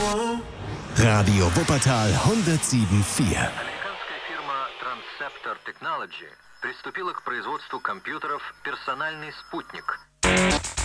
Radio Wuppertal 107.4. Американская фирма Transceptor Technology приступила к производству компьютеров «Персональный спутник».